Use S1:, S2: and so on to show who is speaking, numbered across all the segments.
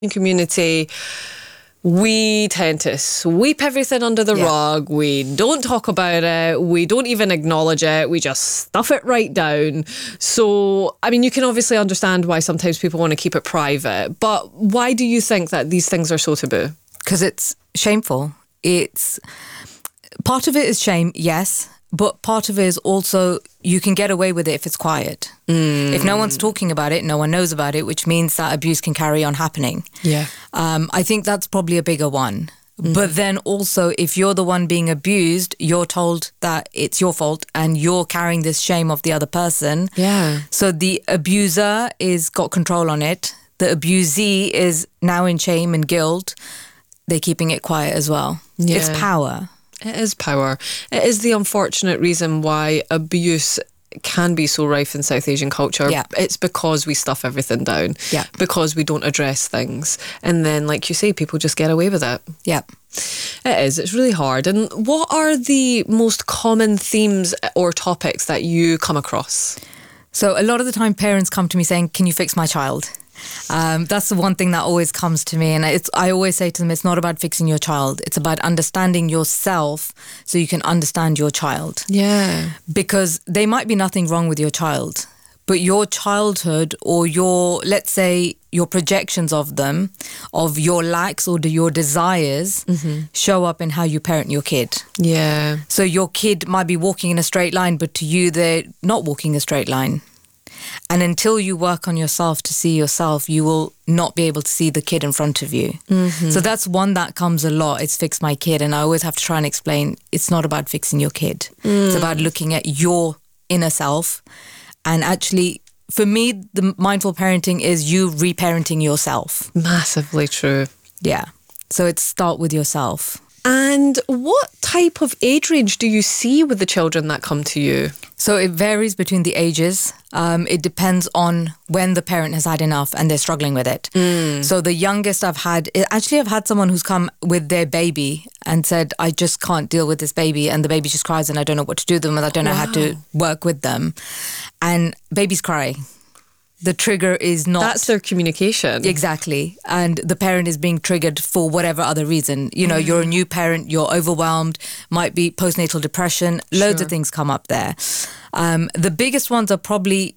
S1: community, we tend to sweep everything under the rug. We don't talk about it. We don't even acknowledge it. We just stuff it right down. So, I mean, you can obviously understand why sometimes people want to keep it private. But why do you think that these things are so taboo?
S2: Because it's shameful. Part of it is shame, yes. But part of it is also you can get away with it if it's quiet. If no one's talking about it, no one knows about it, which means that abuse can carry on happening.
S1: Yeah.
S2: I think that's probably a bigger one. But then also, if you're the one being abused, you're told that it's your fault and you're carrying this shame of the other person.
S1: Yeah.
S2: So the abuser is got control on it. The abusee is now in shame and guilt. They're keeping it quiet as well.
S1: Yeah.
S2: It's power.
S1: It is power. It is the unfortunate reason why abuse can be so rife in South Asian culture.
S2: Yeah.
S1: It's because we stuff everything down.
S2: Yeah.
S1: Because we don't address things. And then, like you say, people just get away with it.
S2: Yeah.
S1: It is. It's really hard. And what are the most common themes or topics that you come across?
S2: So a lot of the time parents come to me saying, can you fix my child? That's the one thing that always comes to me. And I always say to them, it's not about fixing your child. It's about understanding yourself so you can understand your child.
S1: Yeah.
S2: Because there might be nothing wrong with your child, but your childhood or let's say your projections of them, of your lacks or your desires show up in how you parent your kid.
S1: Yeah.
S2: So your kid might be walking in a straight line, but to you, they're not walking a straight line. And until you work on yourself to see yourself, you will not be able to see the kid in front of you. So that's one that comes a lot. It's fix my kid. And I always have to try and explain, it's not about fixing your kid. It's about looking at your inner self. And actually, for me, the mindful parenting is you reparenting yourself.
S1: Massively true.
S2: Yeah. So it's start with yourself.
S1: And what type of age range do you see with the children that come to you?
S2: So it varies between the ages. It depends on when the parent has had enough and they're struggling with it. So the youngest I've had someone who's come with their baby and said, I just can't deal with this baby. And the baby just cries and I don't know what to do with them and I don't know how to work with them. And babies cry. The trigger is not...
S1: That's their communication.
S2: Exactly. And the parent is being triggered for whatever other reason. You know, you're a new parent, you're overwhelmed, might be postnatal depression, loads of things come up there. The biggest ones are probably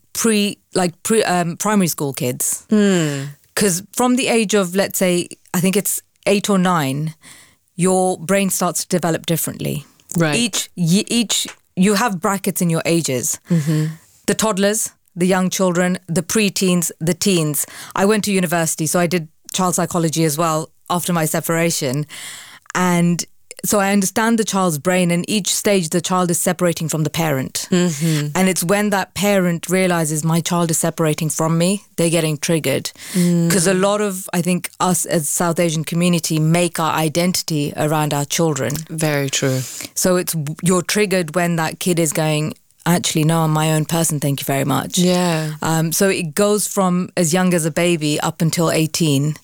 S2: primary school kids. Because from the age of, let's say, I think it's 8 or 9, your brain starts to develop differently.
S1: Right.
S2: Each you have brackets in your ages. The toddlers, the young children, the preteens, the teens. I went to university, so I did child psychology as well after my separation. And so I understand the child's brain, and each stage the child is separating from the parent. And it's when that parent realizes my child is separating from me, they're getting triggered. Because a lot of, I think, us as South Asian community make our identity around our children.
S1: Very true.
S2: So you're triggered when that kid is going, actually, no, I'm my own person, thank you very much.
S1: Yeah.
S2: So it goes from as young as a baby up until 18.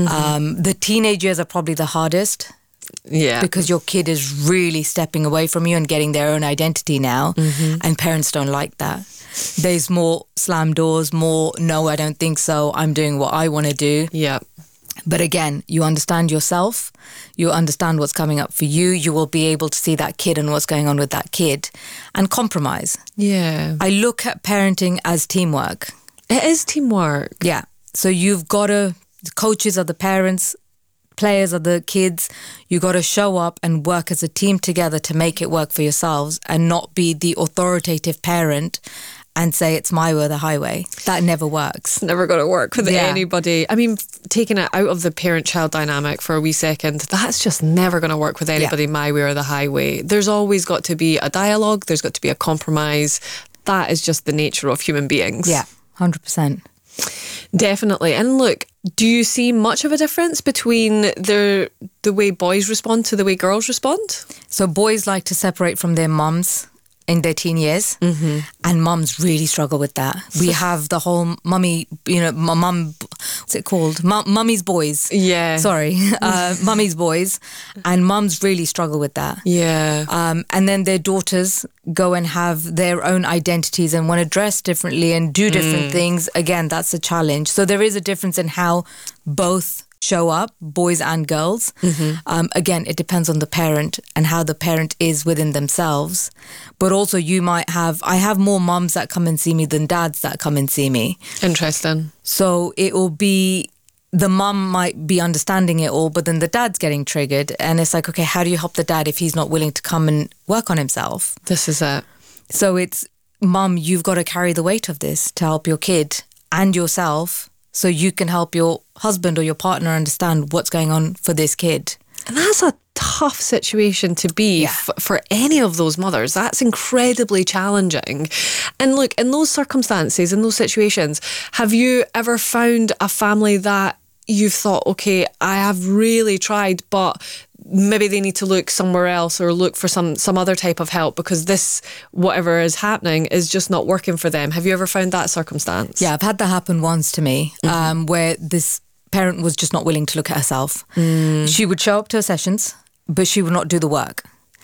S2: The teenage years are probably the hardest.
S1: Yeah.
S2: Because your kid is really stepping away from you and getting their own identity now. And parents don't like that. There's more slam doors, more, no, I don't think so. I'm doing what I want to do.
S1: Yeah.
S2: But again, you understand yourself, you understand what's coming up for you, you will be able to see that kid and what's going on with that kid and compromise.
S1: Yeah.
S2: I look at parenting as teamwork.
S1: It is teamwork.
S2: Yeah. So you've got to, the coaches are the parents, players are the kids. You got to show up and work as a team together to make it work for yourselves and not be the authoritative parent and say it's my way or the highway. That never works.
S1: It's never going to work with anybody. I mean, taking it out of the parent-child dynamic for a wee second, that's just never going to work with anybody, my way or the highway. There's always got to be a dialogue. There's got to be a compromise. That is just the nature of human beings.
S2: Yeah, 100%.
S1: Definitely. And look, do you see much of a difference between the way boys respond to the way girls respond?
S2: So boys like to separate from their mums in their teen years, and mums really struggle with that. We have the whole mummy, mum, what's it called? Mummy's boys.
S1: Yeah.
S2: Sorry, mummy's boys, and mums really struggle with that.
S1: Yeah.
S2: And then their daughters go and have their own identities and want to dress differently and do different things. Again, that's a challenge. So there is a difference in how both show up, boys and girls. Again, it depends on the parent and how the parent is within themselves. But also I have more mums that come and see me than dads that come and see me.
S1: Interesting.
S2: So it will be, the mum might be understanding it all, but then the dad's getting triggered. And it's like, okay, how do you help the dad if he's not willing to come and work on himself?
S1: This is it.
S2: So it's, mum, you've got to carry the weight of this to help your kid and yourself, so you can help your husband or your partner understand what's going on for this kid.
S1: And that's a tough situation to be for any of those mothers. That's incredibly challenging. And look, in those circumstances, in those situations, have you ever found a family that you've thought, okay, I have really tried, but maybe they need to look somewhere else or look for some other type of help because this, whatever is happening, is just not working for them? Have you ever found that circumstance?
S2: Yeah, I've had that happen once to me, where this parent was just not willing to look at herself. She would show up to her sessions, but she would not do the work.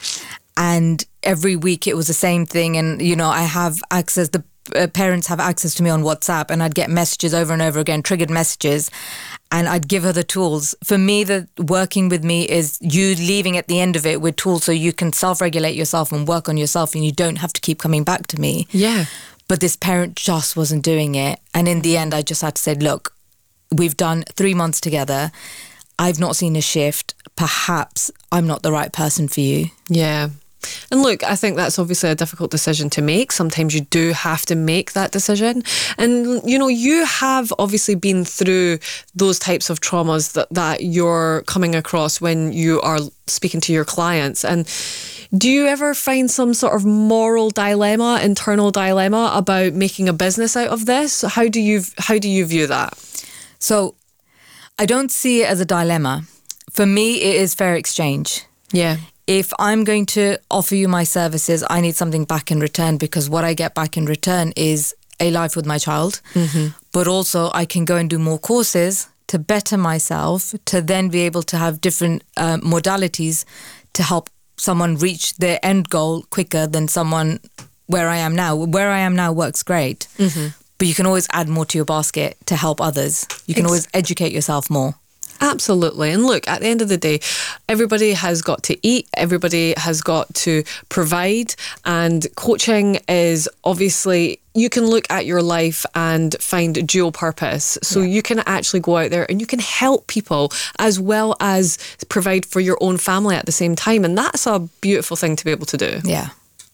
S2: And every week it was the same thing. And, I have access, the parents have access to me on WhatsApp, and I'd get messages over and over again, triggered messages, and I'd give her the tools. For me, the working with me is you leaving at the end of it with tools so you can self-regulate yourself and work on yourself, and you don't have to keep coming back to me.
S1: Yeah.
S2: But this parent just wasn't doing it. And in the end, I just had to say, look, we've done 3 months together. I've not seen a shift. Perhaps I'm not the right person for you.
S1: Yeah. And look, I think that's obviously a difficult decision to make. Sometimes you do have to make that decision. And, you have obviously been through those types of traumas that you're coming across when you are speaking to your clients. And do you ever find some sort of moral dilemma, internal dilemma about making a business out of this? How do you view that?
S2: So I don't see it as a dilemma. For me, it is fair exchange.
S1: Yeah.
S2: If I'm going to offer you my services, I need something back in return, because what I get back in return is a life with my child. But also I can go and do more courses to better myself, to then be able to have different modalities to help someone reach their end goal quicker than someone where I am now. Where I am now works great, but you can always add more to your basket to help others. You can always educate yourself more.
S1: Absolutely. And look, at the end of the day, everybody has got to eat, everybody has got to provide, and coaching is obviously, you can look at your life and find dual purpose. So you can actually go out there and you can help people as well as provide for your own family at the same time. And that's a beautiful thing to be able to do.
S2: Yeah.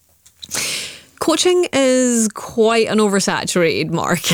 S1: Coaching is quite an oversaturated market.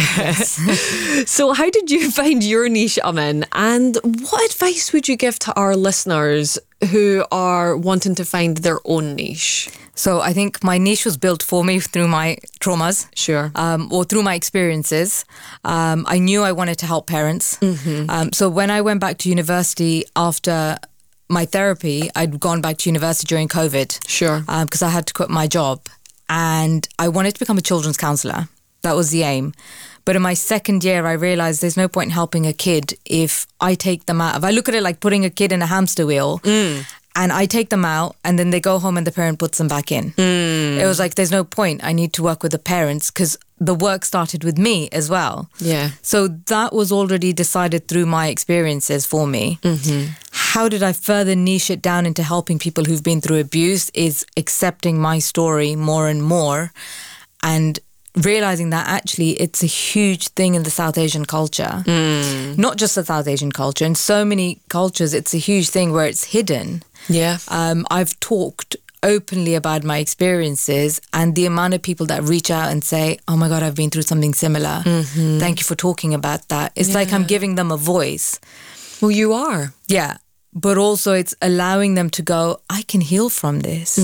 S1: Yes. So how did you find your niche, Amin? And what advice would you give to our listeners who are wanting to find their own niche?
S2: So I think my niche was built for me through my traumas.
S1: Sure.
S2: Or through my experiences. I knew I wanted to help parents. So when I went back to university after my therapy, I'd gone back to university during COVID.
S1: Sure.
S2: Because I had to quit my job. And I wanted to become a children's counsellor. That was the aim. But in my second year, I realised there's no point in helping a kid if I take them out. If I look at it like putting a kid in a hamster wheel, and I take them out and then they go home and the parent puts them back in. It was like, there's no point. I need to work with the parents, because the work started with me as well.
S1: Yeah.
S2: So that was already decided through my experiences for me. How did I further niche it down into helping people who've been through abuse is accepting my story more and more, and realizing that actually it's a huge thing in the South Asian culture. Not just the South Asian culture. In so many cultures, it's a huge thing where it's hidden.
S1: Yeah.
S2: I've talked openly about my experiences, and the amount of people that reach out and say, oh my God, I've been through something similar. Thank you for talking about that. It's like I'm giving them a voice.
S1: Well, you are.
S2: Yeah. But also it's allowing them to go, I can heal from this.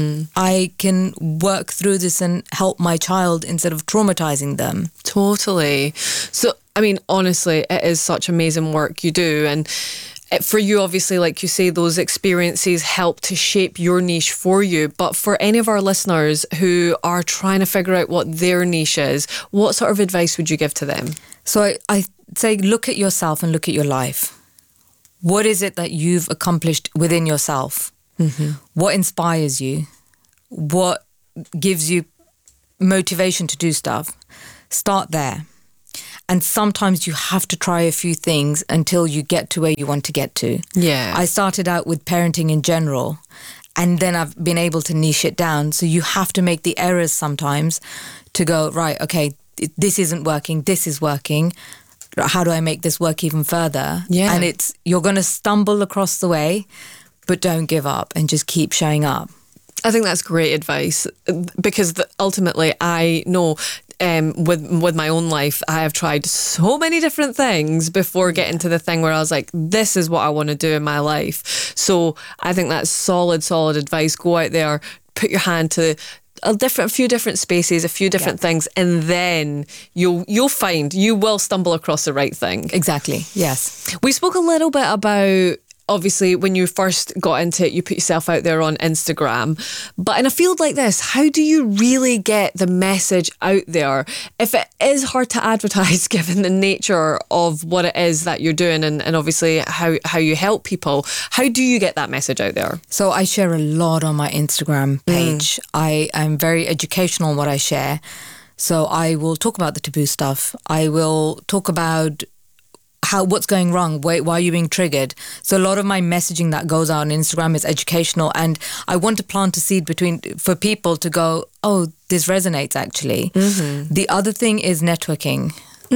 S2: I can work through this and help my child instead of traumatizing them.
S1: Totally. So, I mean, honestly, it is such amazing work you do. And for you, obviously, like you say, those experiences help to shape your niche for you. But for any of our listeners who are trying to figure out what their niche is, what sort of advice would you give to them?
S2: So I say, look at yourself and look at your life. What is it that you've accomplished within yourself? What inspires you? What gives you motivation to do stuff? Start there. And sometimes you have to try a few things until you get to where you want to get to.
S1: Yeah.
S2: I started out with parenting in general, and then I've been able to niche it down. So you have to make the errors sometimes to go, right, okay, this isn't working, this is working. How do I make this work even further?
S1: Yeah.
S2: And you're going to stumble across the way, but don't give up and just keep showing up.
S1: I think that's great advice, because ultimately I know with my own life, I have tried so many different things before getting to the thing where I was like, this is what I want to do in my life. So I think that's solid advice. Go out there, put your hand to a few different spaces, a few different things, and then you'll find you will stumble across the right thing.
S2: Exactly. Yes.
S1: We spoke a little bit about, obviously, when you first got into it, you put yourself out there on Instagram. But in a field like this, how do you really get the message out there? If it is hard to advertise, given the nature of what it is that you're doing and obviously how you help people, how do you get that message out there?
S2: So I share a lot on my Instagram page. I am very educational in what I share. So I will talk about the taboo stuff. I will talk about what's going wrong, why are you being triggered. So a lot of my messaging that goes out on Instagram is educational, and I want to plant a seed for people to go, oh, this resonates actually. The other thing is networking,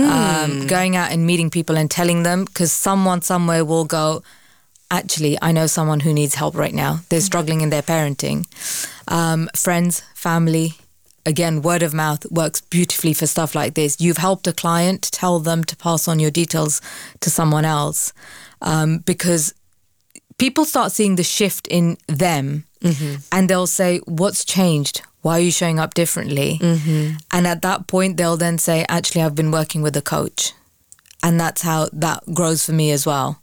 S2: going out and meeting people and telling them, because someone somewhere will go, actually, I know someone who needs help right now. They're struggling in their parenting. Friends, family. Again, word of mouth works beautifully for stuff like this. You've helped a client, tell them to pass on your details to someone else, because people start seeing the shift in them, and they'll say, what's changed? Why are you showing up differently? And at that point, they'll then say, actually, I've been working with a coach. And that's how that grows for me as well.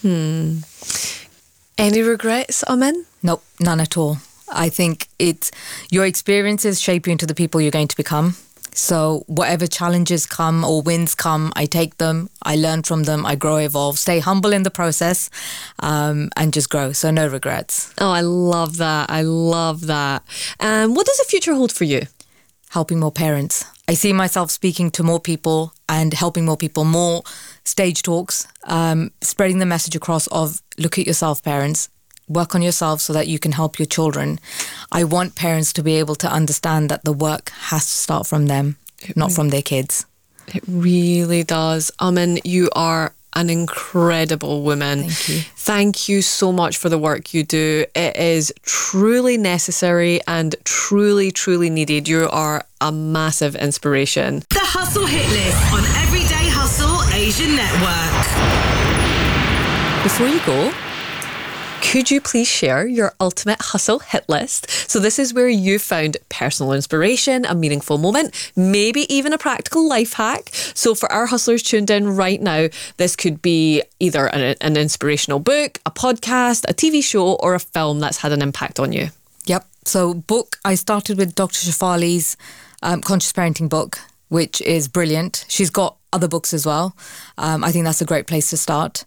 S1: Any regrets, Amin?
S2: Nope, none at all. I think your experiences shape you into the people you're going to become. So whatever challenges come or wins come, I take them, I learn from them, I grow, evolve, stay humble in the process, and just grow. So no regrets.
S1: Oh, I love that. I love that. What does the future hold for you?
S2: Helping more parents. I see myself speaking to more people and helping more people, more stage talks, spreading the message across of look at yourself, parents. Work on yourself so that you can help your children. I want parents to be able to understand that the work has to start from them, not from their kids.
S1: It really does. Amin, you are an incredible woman.
S2: Thank you.
S1: Thank you so much for the work you do. It is truly necessary and truly, truly needed. You are a massive inspiration.
S3: The Hustle Hit List on Everyday Hustle Asian Network.
S1: Before you go, could you please share your ultimate hustle hit list? So this is where you found personal inspiration, a meaningful moment, maybe even a practical life hack. So for our hustlers tuned in right now, this could be either an inspirational book, a podcast, a TV show, or a film that's had an impact on you.
S2: Yep. So book, I started with Dr. Shefali's Conscious Parenting book, which is brilliant. She's got other books as well. I think that's a great place to start.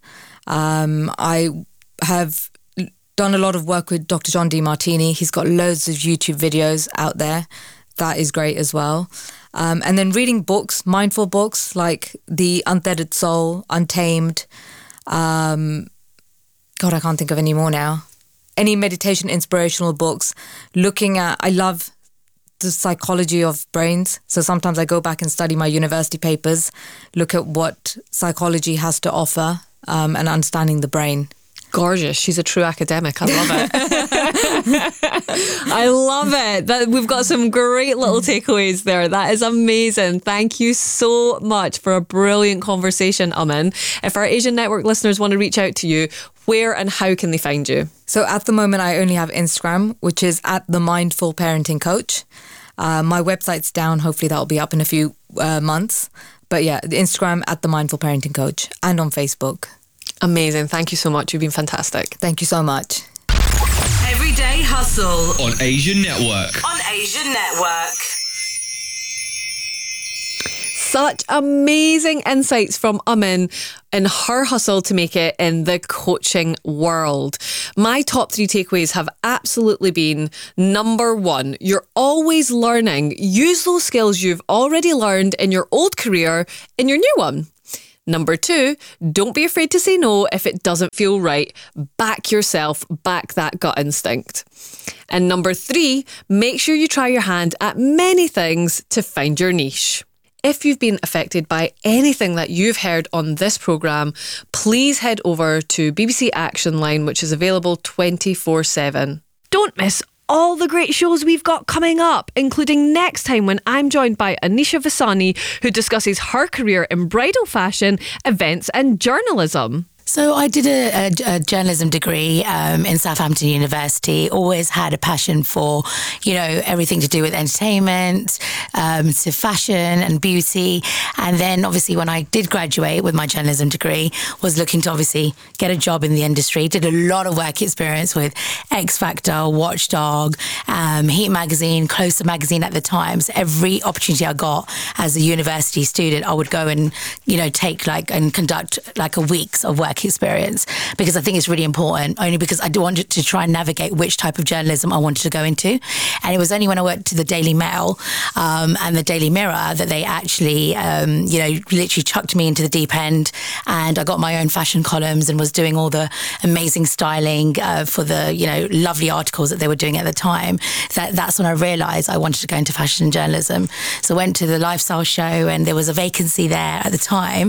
S2: I have done a lot of work with Dr. John Demartini. He's got loads of YouTube videos out there. That is great as well. And then reading books, mindful books like The Untethered Soul, Untamed. God, I can't think of any more now. Any meditation, inspirational books. I love the psychology of brains. So sometimes I go back and study my university papers, look at what psychology has to offer, and understanding the brain.
S1: Gorgeous. She's a true academic. I love it. I love it. We've got some great little takeaways there. That is amazing. Thank you so much for a brilliant conversation, Amin. If our Asian Network listeners want to reach out to you, where and how can they find you?
S2: So at the moment, I only have Instagram, which is at The Mindful Parenting Coach. My website's down. Hopefully that'll be up in a few months. But yeah, the Instagram at The Mindful Parenting Coach, and on Facebook.
S1: Amazing. Thank you so much. You've been fantastic.
S2: Thank you so much.
S3: Everyday Hustle
S4: on Asian Network.
S1: Such amazing insights from Amin in her hustle to make it in the coaching world. My top 3 takeaways have absolutely been: number 1, you're always learning. Use those skills you've already learned in your old career in your new one. Number 2, don't be afraid to say no if it doesn't feel right. Back yourself, back that gut instinct. And number 3, make sure you try your hand at many things to find your niche. If you've been affected by anything that you've heard on this programme, please head over to BBC Action Line, which is available 24/7. Don't miss all the great shows we've got coming up, including next time when I'm joined by Anisha Vasani, who discusses her career in bridal fashion, events and journalism.
S4: So I did a journalism degree in Southampton University. Always had a passion for, everything to do with entertainment, to fashion and beauty. And then obviously when I did graduate with my journalism degree, was looking to obviously get a job in the industry. Did a lot of work experience with X Factor, Watchdog, Heat Magazine, Closer Magazine at the time. So every opportunity I got as a university student, I would go and, take and conduct a week's of work experience, because I think it's really important, only because I wanted to try and navigate which type of journalism I wanted to go into. And it was only when I worked to the Daily Mail and the Daily Mirror that they actually, literally chucked me into the deep end, and I got my own fashion columns and was doing all the amazing styling for the, lovely articles that they were doing at the time. That's when I realised I wanted to go into fashion journalism. So I went to the Lifestyle Show, and there was a vacancy there at the time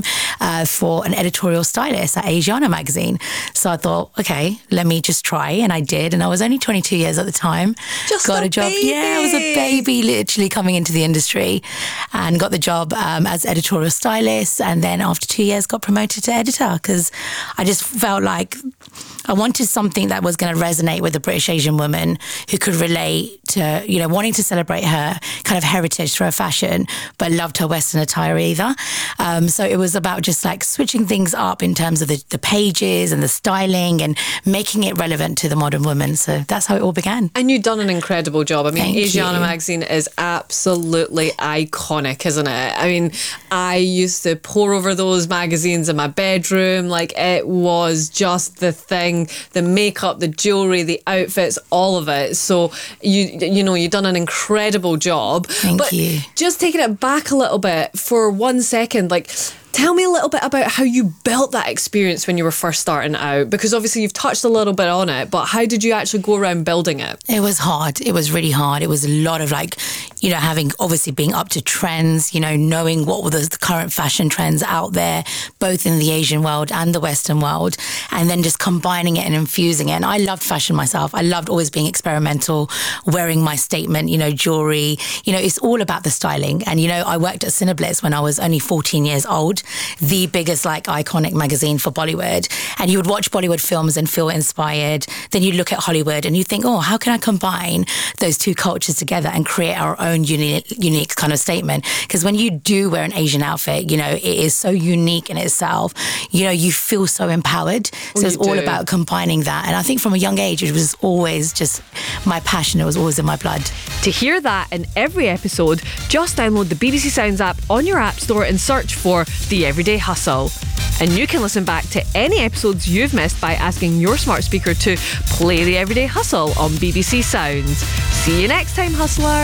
S4: for an editorial stylist at Asiana magazine. So I thought, okay, let me just try. And I did. And I was only 22 years at the time.
S1: Just
S4: got a job.
S1: Baby.
S4: Yeah, I was a baby literally coming into the industry, and got the job as editorial stylist. And then after 2 years got promoted to editor, because I just felt like I wanted something that was going to resonate with the British Asian woman who could relate to, wanting to celebrate her kind of heritage through her fashion, but loved her Western attire either. So it was about just switching things up in terms of the pages and the styling and making it relevant to the modern woman. So that's how it all began.
S1: And you've done an incredible job. I mean,
S4: Thank
S1: Asiana
S4: you.
S1: magazine is absolutely iconic, isn't it? I mean, I used to pore over those magazines in my bedroom. It was just the thing, the makeup, the jewellery, the outfits, all of it. So you've done an incredible job.
S4: Thank you.
S1: Just taking it back a little bit for 1 second, tell me a little bit about how you built that experience when you were first starting out, because obviously you've touched a little bit on it, but how did you actually go around building it?
S4: It was hard. It was really hard. It was a lot of having obviously being up to trends, knowing what were the current fashion trends out there, both in the Asian world and the Western world, and then just combining it and infusing it. And I loved fashion myself. I loved always being experimental, wearing my statement, jewelry. It's all about the styling. And, I worked at Cineblitz when I was only 14 years old, the biggest iconic magazine for Bollywood. And you would watch Bollywood films and feel inspired. Then you look at Hollywood and you think, oh, how can I combine those two cultures together and create our own unique kind of statement? Because when you do wear an Asian outfit, it is so unique in itself. You feel so empowered. So it's all about combining that. And I think from a young age, it was always just my passion. It was always in my blood.
S1: To hear that in every episode, just download the BBC Sounds app on your app store and search for The Everyday Hustle. And you can listen back to any episodes you've missed by asking your smart speaker to play The Everyday Hustle on BBC Sounds. See you next time, Hustler.